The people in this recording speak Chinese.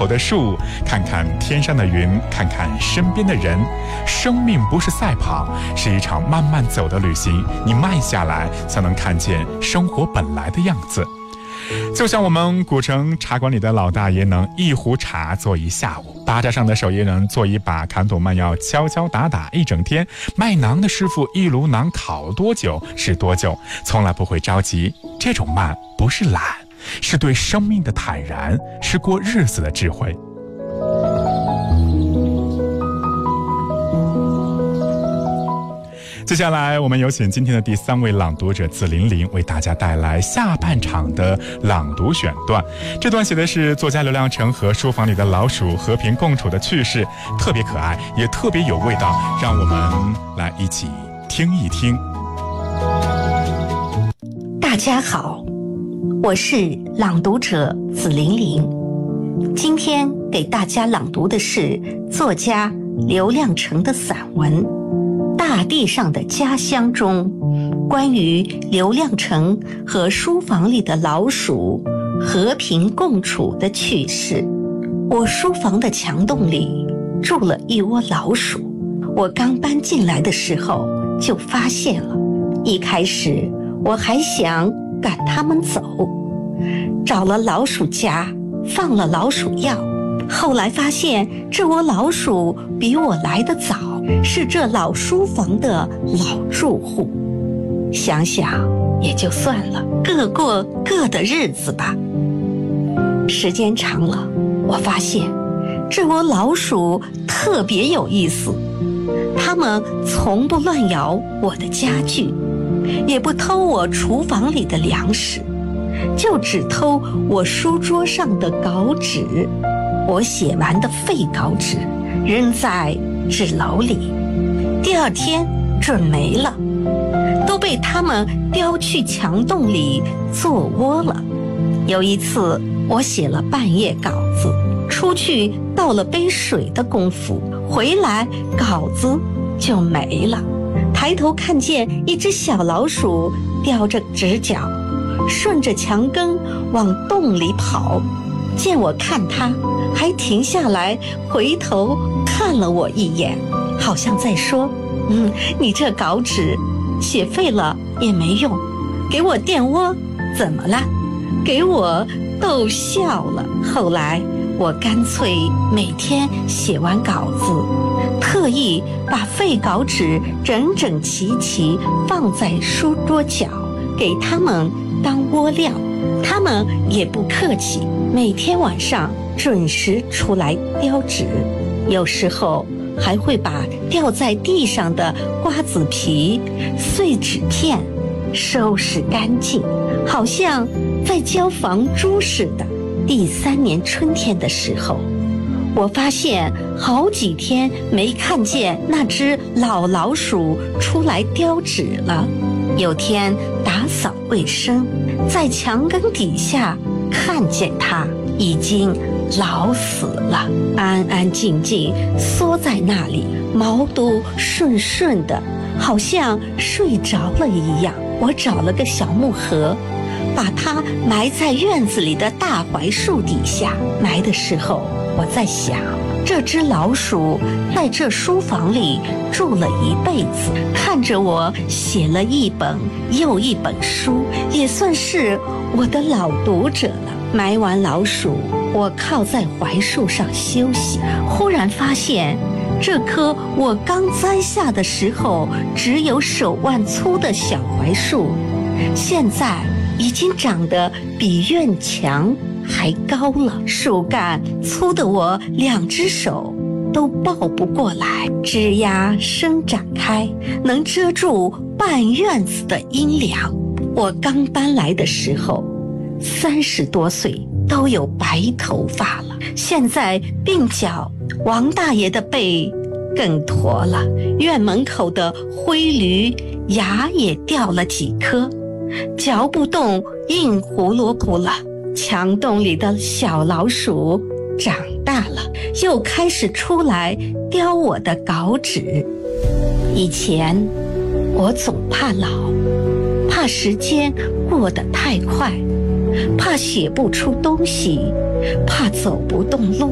口的树，看看天上的云，看看身边的人。生命不是赛跑，是一场慢慢走的旅行，你慢下来才能看见生活本来的样子。就像我们古城茶馆里的老大爷能一壶茶做一下午，巴扎上的手艺人做一把砍土慢要敲敲打打一整天，卖馕的师傅一炉馕烤多久是多久，从来不会着急。这种慢不是懒，是对生命的坦然，是过日子的智慧。接下来我们有请今天的第3位朗读者紫玲玲为大家带来下半场的朗读选段。这段写的是作家刘亮程和书房里的老鼠和平共处的趣事，特别可爱，也特别有味道，让我们来一起听一听。 大家好，我是朗读者紫玲玲，今天给大家朗读的是作家刘亮程的散文《大地上的家乡》中关于刘亮程和书房里的老鼠和平共处的趣事。我书房的墙洞里住了一窝老鼠，我刚搬进来的时候就发现了。一开始我还想赶它们走，找了老鼠夹，放了老鼠药。后来发现这窝老鼠比我来得早，是这老书房的老住户。想想也就算了，各过各的日子吧。时间长了，我发现这窝老鼠特别有意思，它们从不乱咬我的家具，也不偷我厨房里的粮食，就只偷我书桌上的稿纸。我写完的废稿纸扔在纸篓里，第二天准没了，都被他们叼去墙洞里做窝了。有一次我写了半页稿子，出去倒了杯水的功夫，回来稿子就没了。抬头看见一只小老鼠叼着纸角，顺着墙根往洞里跑，见我看它，还停下来回头看了我一眼，好像在说你这稿纸写废了也没用，给我垫窝怎么了？给我逗笑了。后来我干脆每天写完稿子，特意把废稿纸整整齐齐放在书桌角，给他们当窝料。他们也不客气，每天晚上准时出来叼纸，有时候还会把掉在地上的瓜子皮、碎纸片收拾干净，好像在交房租似的。第3年春天的时候，我发现好几天没看见那只老老鼠出来叼纸了。有天打扫卫生，在墙根底下看见它已经老死了，安安静静缩在那里，毛都顺顺的，好像睡着了一样。我找了个小木盒，把它埋在院子里的大槐树底下。埋的时候我在想，这只老鼠在这书房里住了一辈子，看着我写了一本又一本书，也算是我的老读者了。埋完老鼠，我靠在槐树上休息，忽然发现这棵我刚栽下的时候只有手腕粗的小槐树，现在已经长得比院墙还高了，树干粗的我2只手都抱不过来，枝桠伸展开，能遮住半院子的阴凉。我刚搬来的时候30多岁，都有白头发了，现在鬓角王大爷的背更驼了，院门口的灰驴牙也掉了几颗，嚼不动硬胡萝卜了。墙洞里的小老鼠长大了，又开始出来叼我的稿纸。以前我总怕老，怕时间过得太快，怕写不出东西，怕走不动路。